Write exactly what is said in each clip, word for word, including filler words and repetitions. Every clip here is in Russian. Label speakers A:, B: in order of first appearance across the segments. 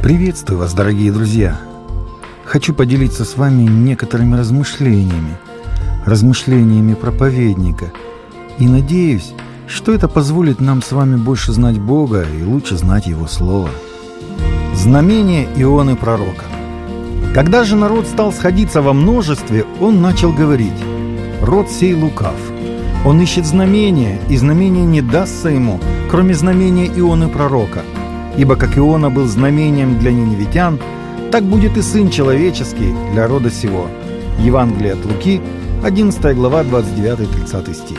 A: Приветствую вас, дорогие друзья! Хочу поделиться с вами некоторыми размышлениями, размышлениями проповедника, и надеюсь, что это позволит нам с вами больше знать Бога и лучше знать Его Слово. Знамение Ионы пророка. Когда же народ стал сходиться во множестве, он начал говорить: «Род сей лукав, он ищет знамения, и знамение не дастся ему, кроме знамения Ионы пророка. Ибо как Иона был знамением для ниневитян, так будет и Сын Человеческий для рода сего». Евангелие от Луки, одиннадцатая глава, двадцать девятый тридцатый стих.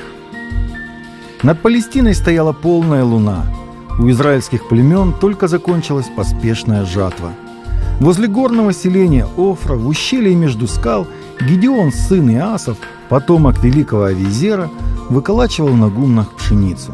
A: Над Палестиной стояла полная луна. У израильских племен только закончилась поспешная жатва. Возле горного селения Офра, в ущелье между скал, Гидеон, сын Иасов, потомок великого Авиезера, выколачивал на гумнах пшеницу.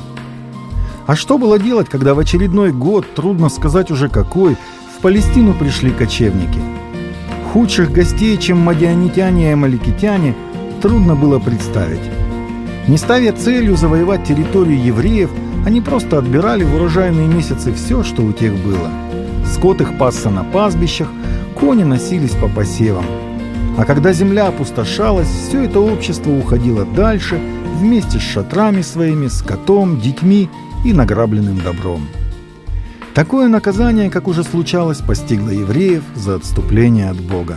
A: А что было делать, когда в очередной год, трудно сказать уже какой, в Палестину пришли кочевники? Худших гостей, чем мадианитяне и амаликитяне, трудно было представить. Не ставя целью завоевать территорию евреев, они просто отбирали в урожайные месяцы все, что у тех было. Скот их пасся на пастбищах, кони носились по посевам. А когда земля опустошалась, все это общество уходило дальше, вместе с шатрами своими, скотом, детьми и награбленным добром. Такое наказание, как уже случалось, постигло евреев за отступление от Бога.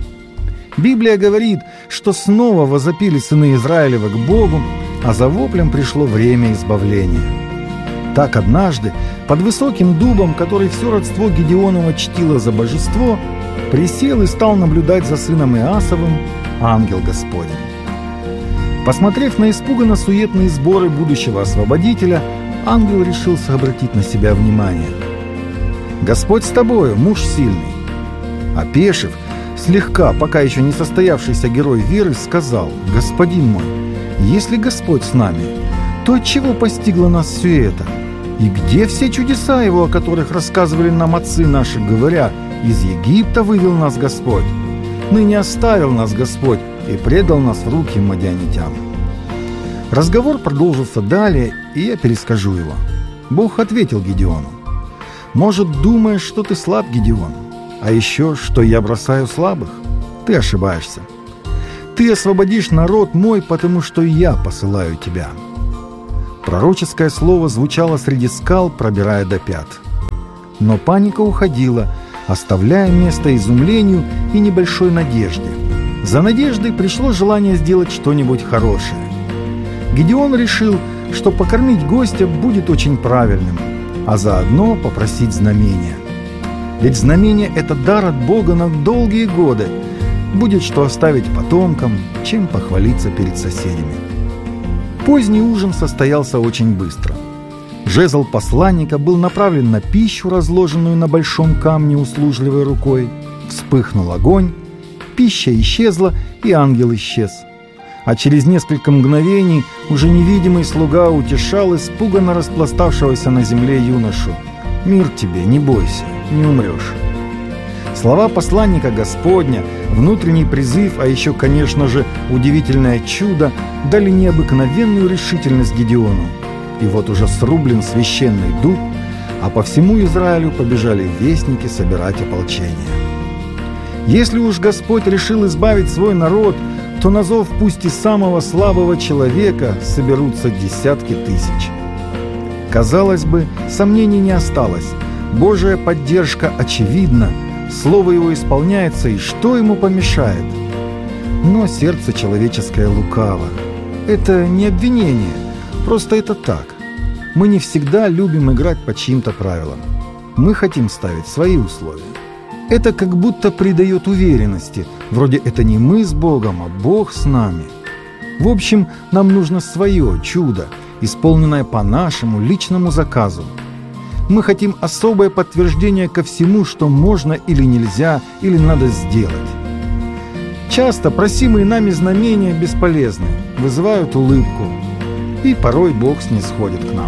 A: Библия говорит, что снова возопили сыны Израилева к Богу, а за воплем пришло время избавления. Так однажды, под высоким дубом, который все родство Гидеонова чтило за божество, присел и стал наблюдать за сыном Иасовым ангел Господень. Посмотрев на испуганно-суетные сборы будущего освободителя, ангел решился обратить на себя внимание. «Господь с тобою, муж сильный». Опешив, слегка, пока еще не состоявшийся герой веры, сказал: «Господин мой, если Господь с нами, то отчего постигло нас все это? И где все чудеса Его, о которых рассказывали нам отцы наши, говоря: из Египта вывел нас Господь? Ныне оставил нас Господь и предал нас в руки мадианитян». Разговор продолжился далее, и я перескажу его. Бог ответил Гидеону: «Может, думаешь, что ты слаб, Гидеон? А еще, что я бросаю слабых? Ты ошибаешься. Ты освободишь народ мой, потому что я посылаю тебя». Пророческое слово звучало среди скал, пробирая до пят. Но паника уходила, оставляя место изумлению и небольшой надежде. За надеждой пришло желание сделать что-нибудь хорошее. Гидеон решил, что покормить гостя будет очень правильным, а заодно попросить знамения. Ведь знамение – это дар от Бога на долгие годы. Будет что оставить потомкам, чем похвалиться перед соседями. Поздний ужин состоялся очень быстро. Жезл посланника был направлен на пищу, разложенную на большом камне услужливой рукой. Вспыхнул огонь, пища исчезла, и ангел исчез. А через несколько мгновений уже невидимый слуга утешал испуганно распластавшегося на земле юношу: «Мир тебе, не бойся, не умрешь». Слова посланника Господня, внутренний призыв, а еще, конечно же, удивительное чудо, дали необыкновенную решительность Гидеону. И вот уже срублен священный дуб, а по всему Израилю побежали вестники собирать ополчение. Если уж Господь решил избавить свой народ, то на зов пусть и самого слабого человека соберутся десятки тысяч. Казалось бы, сомнений не осталось. Божья поддержка очевидна, слово Его исполняется, и что ему помешает? Но сердце человеческое лукаво. Это не обвинение, просто это так. Мы не всегда любим играть по чьим-то правилам. Мы хотим ставить свои условия. Это как будто придает уверенности, вроде это не мы с Богом, а Бог с нами. В общем, нам нужно свое чудо, исполненное по нашему личному заказу. Мы хотим особое подтверждение ко всему, что можно или нельзя, или надо сделать. Часто просимые нами знамения бесполезны, вызывают улыбку, и порой Бог снисходит к нам.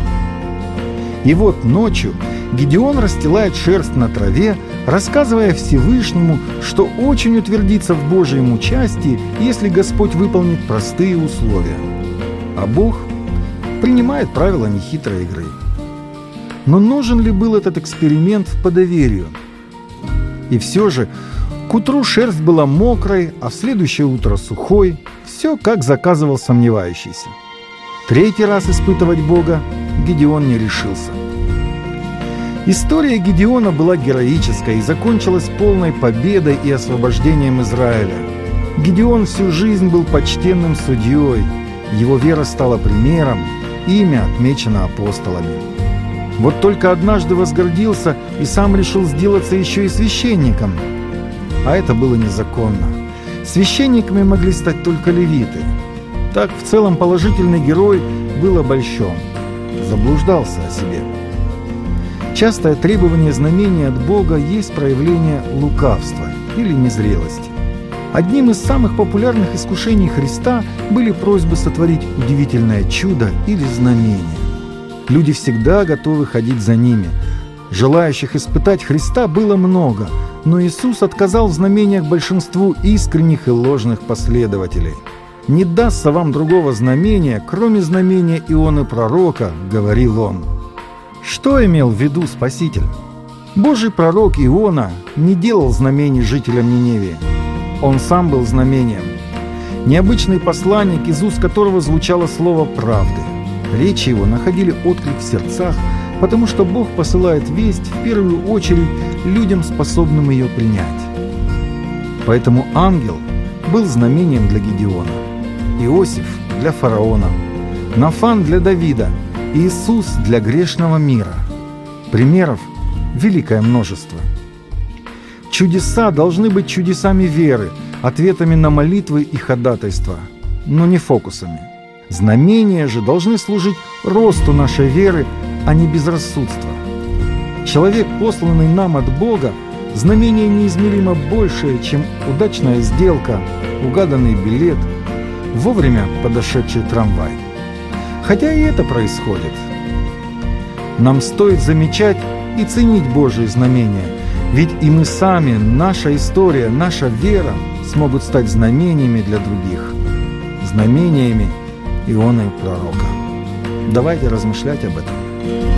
A: И вот ночью Гидеон расстилает шерсть на траве, рассказывая Всевышнему, что очень утвердится в Божьем участии, если Господь выполнит простые условия. А Бог принимает правила нехитрой игры. Но нужен ли был этот эксперимент по доверию? И все же к утру шерсть была мокрой, а в следующее утро сухой. Все, как заказывал сомневающийся. Третий раз испытывать Бога Гедеон не решился. История Гедеона была героической и закончилась полной победой и освобождением Израиля. Гедеон всю жизнь был почтенным судьей, его вера стала примером, имя отмечено апостолами. Вот только однажды возгордился и сам решил сделаться еще и священником. А это было незаконно. Священниками могли стать только левиты. Так в целом положительный герой был обольщен, заблуждался о себе. Частое требование знамения от Бога есть проявление лукавства или незрелости. Одним из самых популярных искушений Христа были просьбы сотворить удивительное чудо или знамение. Люди всегда готовы ходить за ними. Желающих испытать Христа было много, но Иисус отказал в знамениях большинству искренних и ложных последователей. «Не дастся вам другого знамения, кроме знамения Ионы Пророка», — говорил он. Что имел в виду Спаситель? Божий пророк Иона не делал знамений жителям Ниневии. Он сам был знамением. Необычный посланник, из уст которого звучало слово правды. Речи его находили отклик в сердцах, потому что Бог посылает весть в первую очередь людям, способным ее принять. Поэтому ангел был знамением для Гедеона, Иосиф для фараона, Нафан для Давида, Иисус для грешного мира. Примеров великое множество. Чудеса должны быть чудесами веры, ответами на молитвы и ходатайства, но не фокусами. Знамения же должны служить росту нашей веры, а не безрассудства. Человек, посланный нам от Бога, знамение неизмеримо большее, чем удачная сделка, угаданный билет, вовремя подошедший трамвай. Хотя и это происходит. Нам стоит замечать и ценить Божьи знамения, ведь и мы сами, наша история, наша вера смогут стать знамениями для других, знамениями Ионы Пророка. Давайте размышлять об этом.